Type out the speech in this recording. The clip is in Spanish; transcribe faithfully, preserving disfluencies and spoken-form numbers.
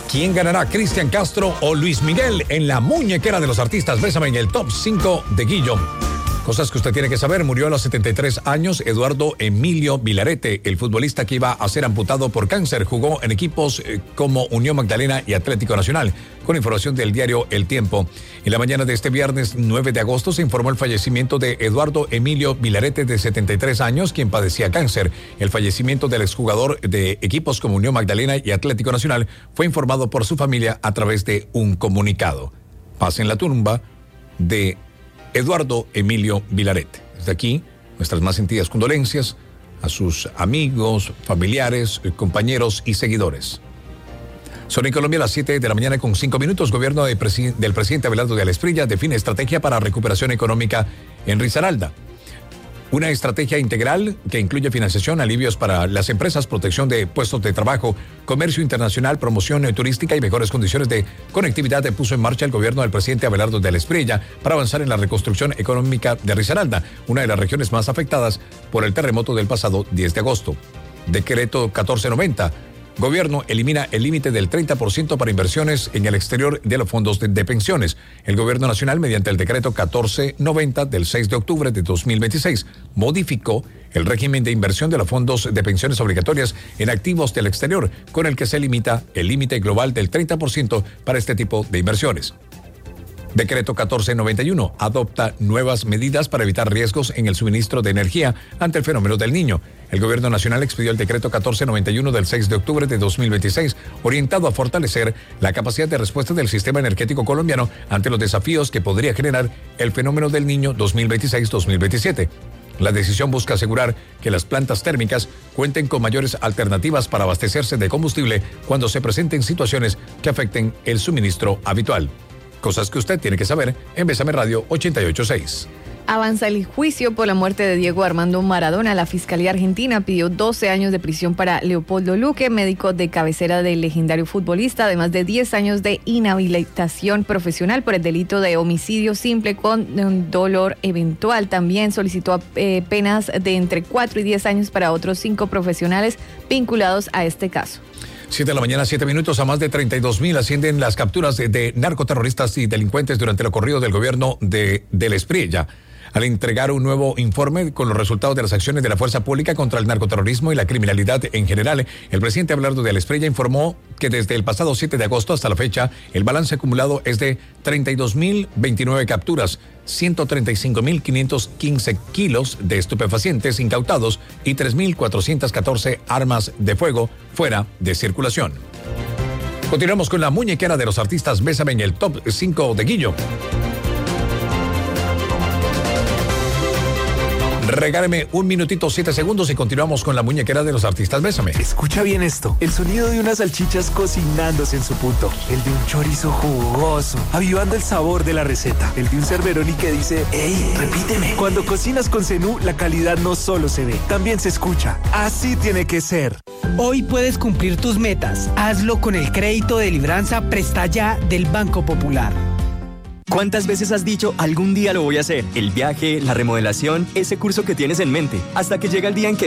¿Quién ganará, Cristian Castro o Luis Miguel en la muñequera de los artistas? Bésame en el top cinco de Guillo. Cosas que usted tiene que saber. Murió a los setenta y tres años Eduardo Emilio Vilarete, el futbolista que iba a ser amputado por cáncer. Jugó en equipos eh, como Unión Magdalena y Atlético Nacional. Con información del diario El Tiempo. En la mañana de este viernes nueve de agosto se informó el fallecimiento de Eduardo Emilio Vilarete, de setenta y tres años, quien padecía cáncer. El fallecimiento del exjugador de equipos como Unión Magdalena y Atlético Nacional fue informado por su familia a través de un comunicado. Paz en la tumba de Eduardo Emilio Vilarete. Desde aquí, nuestras más sentidas condolencias a sus amigos, familiares, compañeros y seguidores. Son en Colombia las siete de la mañana con cinco minutos. Gobierno de presi- del presidente Abelardo de Espriella define estrategia para recuperación económica en Risaralda. Una estrategia integral que incluye financiación, alivios para las empresas, protección de puestos de trabajo, comercio internacional, promoción turística y mejores condiciones de conectividad puso en marcha el gobierno del presidente Abelardo de Espriella para avanzar en la reconstrucción económica de Risaralda, una de las regiones más afectadas por el terremoto del pasado diez de agosto. Decreto catorce noventa. Gobierno elimina el límite del treinta por ciento para inversiones en el exterior de los fondos de, de pensiones. El Gobierno Nacional, mediante el decreto catorce noventa del seis de octubre de dos mil veintiséis, modificó el régimen de inversión de los fondos de pensiones obligatorias en activos del exterior, con el que se limita el límite global del treinta por ciento para este tipo de inversiones. Decreto catorce noventa y uno adopta nuevas medidas para evitar riesgos en el suministro de energía ante el fenómeno del Niño. El Gobierno Nacional expidió el decreto catorce noventa y uno del seis de octubre de dos mil veintiséis, orientado a fortalecer la capacidad de respuesta del sistema energético colombiano ante los desafíos que podría generar el fenómeno del Niño dos mil veintiséis dos mil veintisiete. La decisión busca asegurar que las plantas térmicas cuenten con mayores alternativas para abastecerse de combustible cuando se presenten situaciones que afecten el suministro habitual. Cosas que usted tiene que saber en Bésame Radio ochenta y ocho punto seis. Avanza el juicio por la muerte de Diego Armando Maradona. La Fiscalía Argentina pidió doce años de prisión para Leopoldo Luque, médico de cabecera del legendario futbolista, además de diez años de inhabilitación profesional por el delito de homicidio simple con dolor eventual. También solicitó eh, penas de entre cuatro y diez años para otros cinco profesionales vinculados a este caso. siete de la mañana, siete minutos. A más de treinta y dos mil ascienden las capturas de, de narcoterroristas y delincuentes durante el ocurrido del gobierno de, de Espriella. Al entregar un nuevo informe con los resultados de las acciones de la fuerza pública contra el narcoterrorismo y la criminalidad en general, el presidente Abelardo de Espriella informó que desde el pasado siete de agosto hasta la fecha, el balance acumulado es de treinta y dos mil veintinueve capturas, ciento treinta y cinco mil quinientos quince kilos de estupefacientes incautados y tres mil cuatrocientas catorce armas de fuego fuera de circulación. Continuamos con la muñequera de los artistas. Bésame en el top cinco de Guillo. Regáleme un minutito, siete segundos y continuamos con la muñequera de los artistas. Bésame. Escucha bien esto. El sonido de unas salchichas cocinándose en su punto. El de un chorizo jugoso, avivando el sabor de la receta. El de un cerveroni que dice, ¡ey, repíteme! Cuando cocinas con Zenú, la calidad no solo se ve, también se escucha. Así tiene que ser. Hoy puedes cumplir tus metas. Hazlo con el crédito de Libranza Presta Ya del Banco Popular. ¿Cuántas veces has dicho, algún día lo voy a hacer? El viaje, la remodelación, ese curso que tienes en mente, hasta que llega el día en que